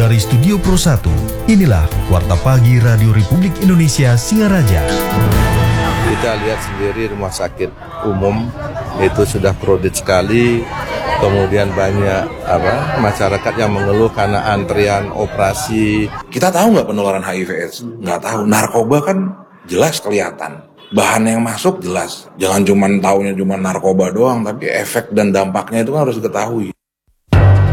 dari Studio Pro 1, inilah Warta Pagi Radio Republik Indonesia Singaraja. Kita lihat sendiri rumah sakit umum itu sudah crowded sekali, kemudian banyak masyarakat yang mengeluh karena antrian operasi. Kita tahu nggak penularan HIV/AIDS? Nggak tahu. Narkoba kan jelas kelihatan. Bahan yang masuk jelas. Jangan cuma taunya cuma narkoba doang, tapi efek dan dampaknya itu kan harus diketahui.